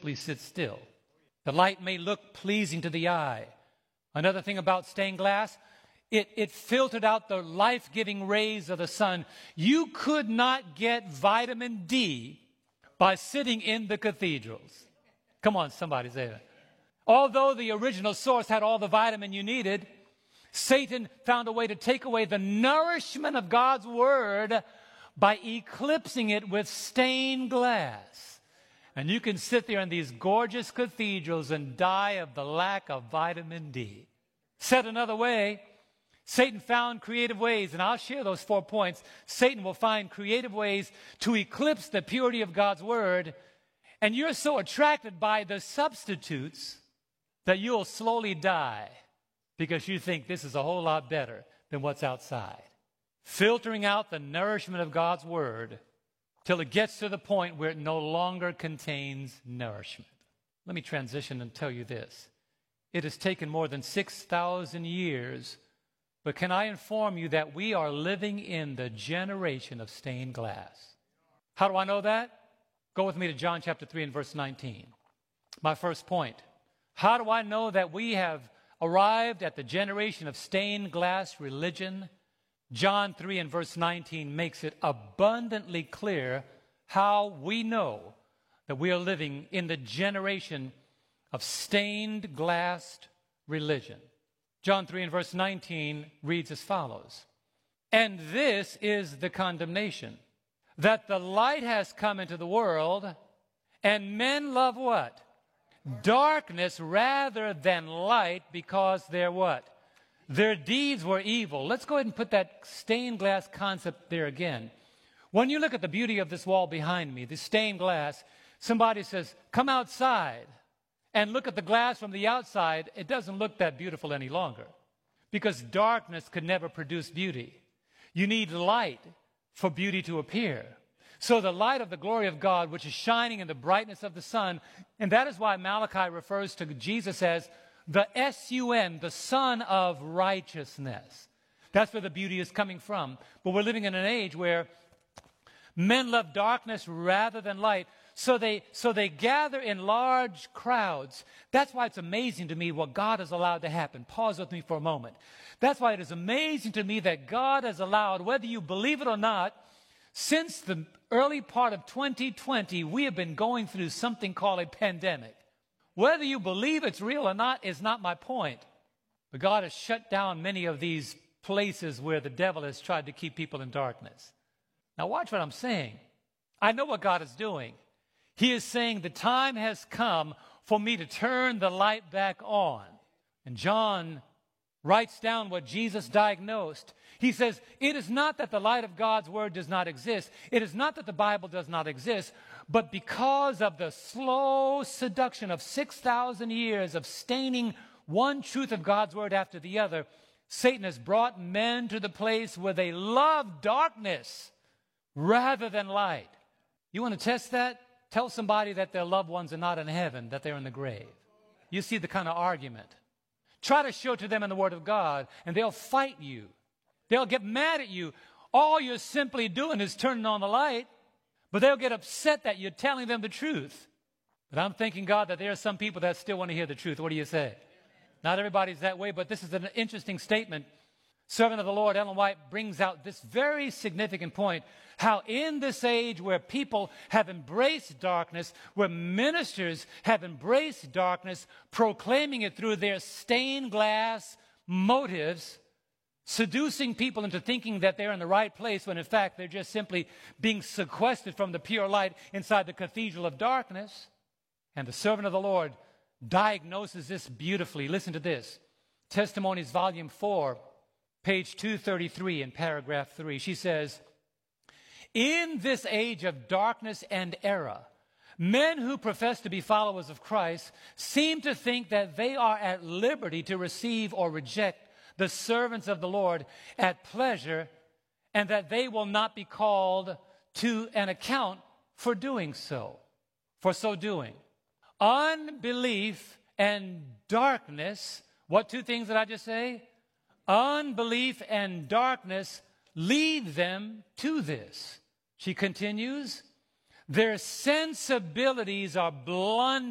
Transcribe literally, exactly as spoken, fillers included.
simply sit still. The light may look pleasing to the eye. Another thing about stained glass, it, it filtered out the life-giving rays of the sun. You could not get vitamin D by sitting in the cathedrals. Come on, somebody say that. Although the original source had all the vitamin you needed, Satan found a way to take away the nourishment of God's word by eclipsing it with stained glass. And you can sit there in these gorgeous cathedrals and die of the lack of vitamin D. Said another way, Satan found creative ways, and I'll share those four points. Satan will find creative ways to eclipse the purity of God's word, and you're so attracted by the substitutes that you'll slowly die because you think this is a whole lot better than what's outside. Filtering out the nourishment of God's word till it gets to the point where it no longer contains nourishment. Let me transition and tell you this. It has taken more than six thousand years, but can I inform you that we are living in the generation of stained glass? How do I know that? Go with me to John chapter three and verse nineteen. My first point. How do I know that we have arrived at the generation of stained glass religion? John three and verse nineteen makes it abundantly clear how we know that we are living in the generation of stained glass religion. John three and verse nineteen reads as follows. And this is the condemnation, that the light has come into the world, and men love what? Darkness rather than light, because they're what? Their deeds were evil. Let's go ahead and put that stained glass concept there again. When you look at the beauty of this wall behind me, this stained glass, somebody says, come outside and look at the glass from the outside. It doesn't look that beautiful any longer because darkness could never produce beauty. You need light for beauty to appear. So the light of the glory of God, which is shining in the brightness of the sun, and that is why Malachi refers to Jesus as the S U N, the Son of Righteousness. That's where the beauty is coming from. But we're living in an age where men love darkness rather than light, so they, so they gather in large crowds. That's why it's amazing to me what God has allowed to happen. Pause with me for a moment. That's why it is amazing to me that God has allowed, whether you believe it or not, since the early part of twenty twenty, we have been going through something called a pandemic. Whether you believe it's real or not is not my point. But God has shut down many of these places where the devil has tried to keep people in darkness. Now watch what I'm saying. I know what God is doing. He is saying the time has come for me to turn the light back on. And John writes down what Jesus diagnosed. He says, it is not that the light of God's word does not exist. It is not that the Bible does not exist. But because of the slow seduction of six thousand years of staining one truth of God's word after the other, Satan has brought men to the place where they love darkness rather than light. You want to test that? Tell somebody that their loved ones are not in heaven, that they're in the grave. You see the kind of argument. Try to show to them in the Word of God, and they'll fight you. They'll get mad at you. All you're simply doing is turning on the light, but they'll get upset that you're telling them the truth. But I'm thanking God that there are some people that still want to hear the truth. What do you say? Not everybody's that way, but this is an interesting statement. Servant of the Lord, Ellen White, brings out this very significant point, how in this age where people have embraced darkness, where ministers have embraced darkness, proclaiming it through their stained glass motives, seducing people into thinking that they're in the right place when in fact they're just simply being sequestered from the pure light inside the cathedral of darkness. And the servant of the Lord diagnoses this beautifully. Listen to this. Testimonies, volume four, page two thirty-three in paragraph three. She says, in this age of darkness and error, men who profess to be followers of Christ seem to think that they are at liberty to receive or reject the servants of the Lord at pleasure, and that they will not be called to an account for doing so, for so doing. Unbelief and darkness, what two things did I just say? Unbelief and darkness lead them to this. She continues, their sensibilities are blunted